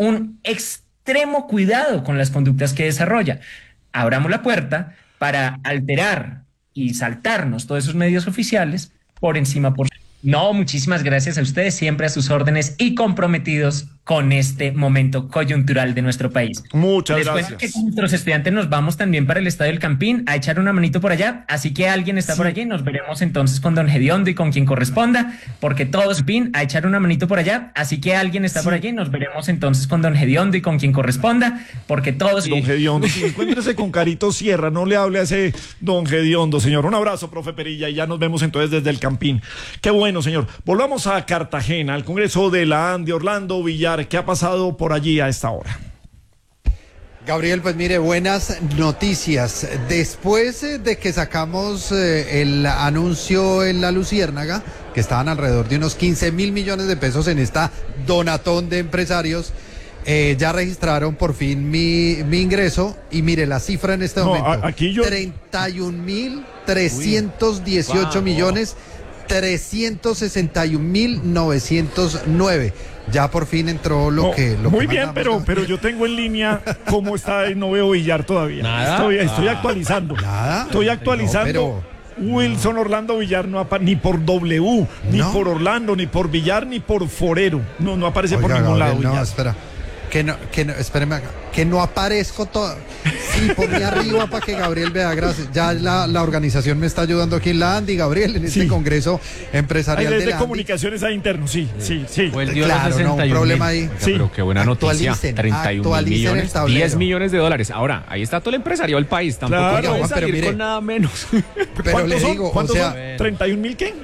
un extremo cuidado con las conductas que desarrolla. Abramos la puerta para alterar y saltarnos todos esos medios oficiales por encima. No, muchísimas gracias a ustedes, siempre a sus órdenes y comprometidos con este momento coyuntural de nuestro país. Muchas Les gracias. cuento que con nuestros estudiantes nos vamos también para el Estadio del Campín a echar una manito por allá, así que alguien está por allí, nos veremos entonces con don Gediondo y con quien corresponda, porque todos a echar una manito por allá, así que alguien está por allí, nos veremos entonces con don Gediondo y con quien corresponda, porque todos... Don Gediondo, si encuéntrese con Carito Sierra, no le hable a ese don Gediondo, señor. Un abrazo, profe Perilla, y ya nos vemos entonces desde el Campín. Qué bueno, señor. Volvamos a Cartagena, al Congreso de la ANDI. Orlando Villar, ¿qué ha pasado por allí a esta hora? Gabriel, pues mire, buenas noticias. Después de que sacamos el anuncio en la Luciérnaga, que estaban alrededor de unos 15.000 millones de pesos en esta donatón de empresarios, ya registraron por fin mi ingreso y mire la cifra en este momento. Aquí yo... 31.318 millones 361.909. Ya por fin entró lo que muy bien, pero yo tengo en línea cómo está y no veo Villar todavía. Nada. Estoy actualizando. Nada. Estoy actualizando. Wilson Orlando Villar no aparece ni por W, ni por Orlando, ni por Villar, ni por Forero. No aparece. Oiga, por ningún Gabriel, lado. No, espera. Espéreme acá. Que no aparezco todo. Sí, ponme arriba para que Gabriel vea. Gracias. Ya la organización me está ayudando aquí en la ANDI, Gabriel, en este congreso empresarial de comunicaciones ahí interno, sí. Pues claro, no, un problema ahí. Sí. Pero qué buena noticia. 31 millones, 10 millones de dólares. Ahora, ahí está todo el empresario del país. Tampoco claro, puede salir mire, con nada menos. Pero le digo, ¿cuántos son? ¿31.000 qué?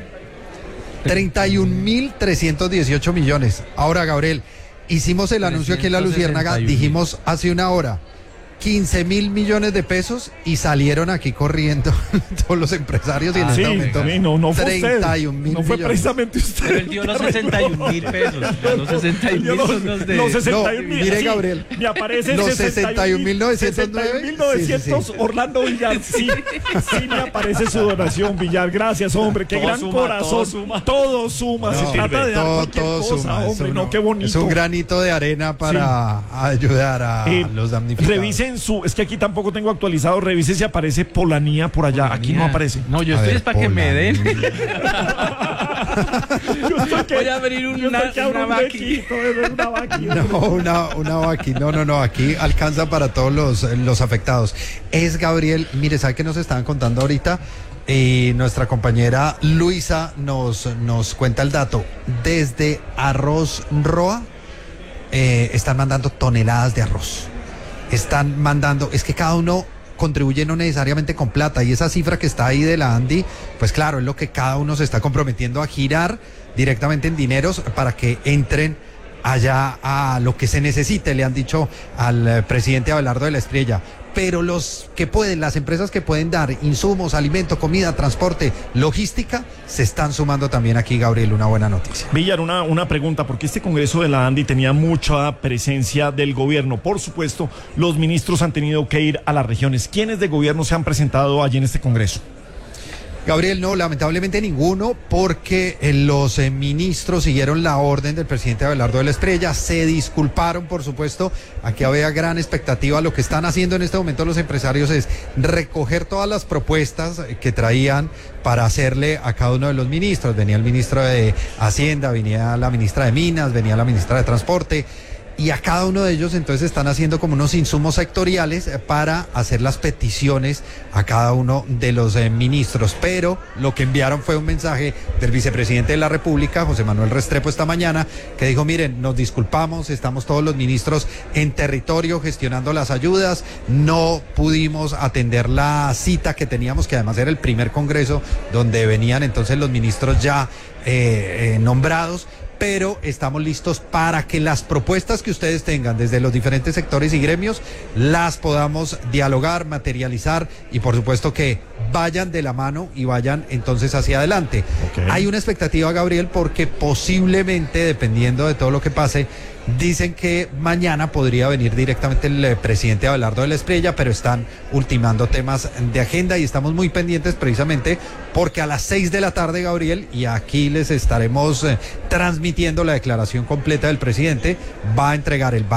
31.318 millones. Ahora, Gabriel, hicimos el anuncio aquí en la Luciérnaga, dijimos hace una hora 15.000 millones de pesos y salieron aquí corriendo todos los empresarios y en este momento no fue 31 mil no fue millones. Precisamente usted. Pero él dio los 61.000 pesos. Los 61.000 son los de... Los 61.000. Mire, Gabriel. Me aparece los 61.909. Sí. Orlando Villar. Sí, me aparece su donación, Villar. Gracias, hombre. Qué gran corazón. Todo suma. Se trata de dar cualquier cosa, hombre. No, qué bonito. Es un granito de arena para ayudar a los damnificados. Revisen es que aquí tampoco tengo actualizado. Revise si aparece Polanía por allá. Aquí no aparece. No, yo estoy para que me den. Voy a abrir una vaqui. Una vaqui. No. Aquí alcanza para todos los afectados. Es Gabriel. Mire, ¿sabe qué nos estaban contando ahorita? Y nuestra compañera Luisa nos cuenta el dato. Desde Arroz Roa están mandando toneladas de arroz. Están mandando, es que cada uno contribuye no necesariamente con plata, y esa cifra que está ahí de la ANDI, pues claro, es lo que cada uno se está comprometiendo a girar directamente en dineros para que entren allá a lo que se necesite, le han dicho al presidente Abelardo de la Espriella. Pero los que pueden, las empresas que pueden dar insumos, alimento, comida, transporte, logística, se están sumando también aquí, Gabriel, una buena noticia. Villar, una pregunta, porque este Congreso de la ANDI tenía mucha presencia del gobierno. Por supuesto, los ministros han tenido que ir a las regiones. ¿Quiénes de gobierno se han presentado allí en este Congreso? Gabriel, no, lamentablemente ninguno, porque los ministros siguieron la orden del presidente Abelardo de la Espriella, se disculparon, por supuesto. Aquí había gran expectativa. Lo que están haciendo en este momento los empresarios es recoger todas las propuestas que traían para hacerle a cada uno de los ministros. Venía el ministro de Hacienda, venía la ministra de Minas, venía la ministra de Transporte. Y a cada uno de ellos entonces están haciendo como unos insumos sectoriales para hacer las peticiones a cada uno de los ministros. Pero lo que enviaron fue un mensaje del vicepresidente de la República, José Manuel Restrepo, esta mañana, que dijo: miren, nos disculpamos, estamos todos los ministros en territorio gestionando las ayudas, no pudimos atender la cita que teníamos, que además era el primer congreso donde venían entonces los ministros ya nombrados, pero estamos listos para que las propuestas que ustedes tengan desde los diferentes sectores y gremios las podamos dialogar, materializar y por supuesto que vayan de la mano y vayan entonces hacia adelante. Okay. Hay una expectativa, Gabriel, porque posiblemente, dependiendo de todo lo que pase, dicen que mañana podría venir directamente el presidente Abelardo de la Espriella, pero están ultimando temas de agenda y estamos muy pendientes precisamente porque a las 6 de la tarde, Gabriel, y aquí les estaremos transmitiendo la declaración completa del presidente, va a entregar el